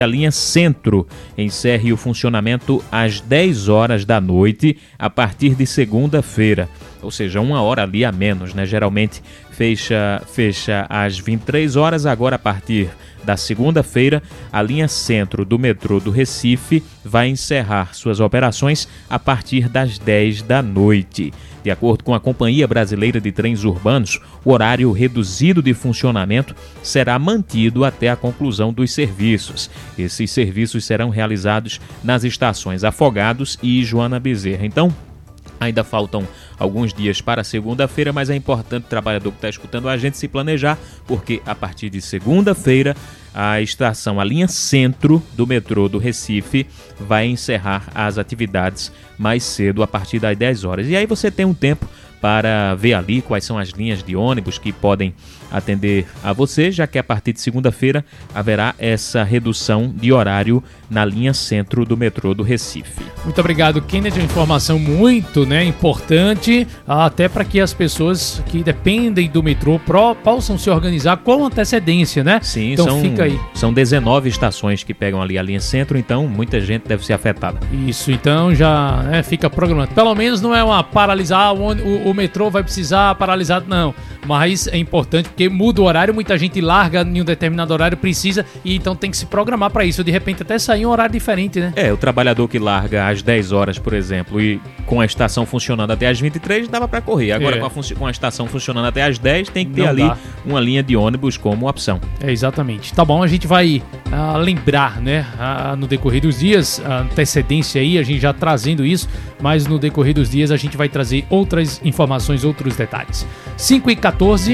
a linha Centro encerre o funcionamento às 10 horas da noite a partir de segunda-feira, ou seja, 1 hora ali a menos, né? Geralmente fecha às 23 horas, agora a partir da segunda-feira, a linha Centro do metrô do Recife vai encerrar suas operações a partir das 10 da noite. De acordo com a Companhia Brasileira de Trens Urbanos, o horário reduzido de funcionamento será mantido até a conclusão dos serviços. Esses serviços serão realizados nas estações Afogados e Joana Bezerra. Então, ainda faltam alguns dias para segunda-feira, mas é importante o trabalhador que está escutando a gente se planejar, porque a partir de segunda-feira a linha Centro do metrô do Recife vai encerrar as atividades mais cedo, a partir das 10 horas. E aí você tem um tempo para ver ali quais são as linhas de ônibus que podem atender a você, já que a partir de segunda-feira haverá essa redução de horário na linha Centro do metrô do Recife. Muito obrigado, Kennedy, uma informação muito importante, até para que as pessoas que dependem do metrô possam se organizar com antecedência, né? Sim, então fica aí. São 19 estações que pegam ali a linha Centro, então muita gente deve ser afetada. Isso, então já fica programado. Pelo menos não é uma paralisar, o metrô vai precisar paralisado, não. Mas é importante porque muda o horário, muita gente larga em um determinado horário, precisa, e então tem que se programar para isso. De repente até sair um horário diferente, né? O trabalhador que larga às 10 horas, por exemplo, e com a estação funcionando até às 23, dava para correr. Agora com a estação funcionando até às 10, tem que ter uma linha de ônibus como opção. Exatamente. Tá bom, a gente vai lembrar, né, no decorrer dos dias, a antecedência aí, a gente já trazendo isso, mas no decorrer dos dias a gente vai trazer outras informações, outros detalhes. 5h14.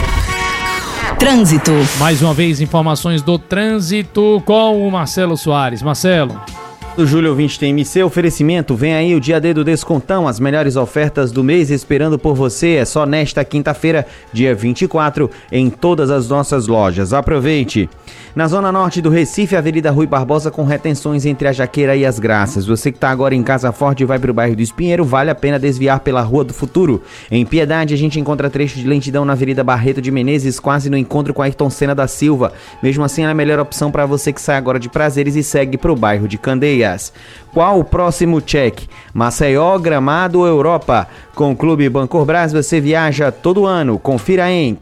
Trânsito. Mais uma vez, informações do trânsito com o Marcelo Soares. Marcelo. Do Júlio Ouvinte TMC, oferecimento, vem aí o dia D do Descontão, as melhores ofertas do mês esperando por você, é só nesta quinta-feira, dia 24, em todas as nossas lojas. Aproveite! Na zona norte do Recife, Avenida Rui Barbosa com retenções entre a Jaqueira e as Graças. Você que está agora em Casa Forte e vai para o bairro do Espinheiro, vale a pena desviar pela Rua do Futuro. Em Piedade, a gente encontra trecho de lentidão na Avenida Barreto de Menezes, quase no encontro com a Ayrton Senna da Silva. Mesmo assim, é a melhor opção para você que sai agora de Prazeres e segue para o bairro de Candeias. Qual o próximo check? Maceió, Gramado ou Europa? Com o Clube Bancorbras você viaja todo ano. Confira em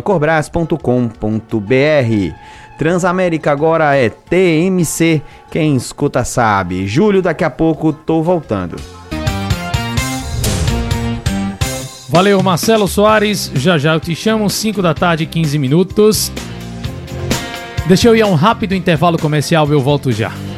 clubebancorbras.com.br. Transamérica agora é TMC, quem escuta sabe. Júlio, daqui a pouco tô voltando. Valeu, Marcelo Soares, já eu te chamo, 5 da tarde, 15 minutos. Deixa eu ir a um rápido intervalo comercial, eu volto já.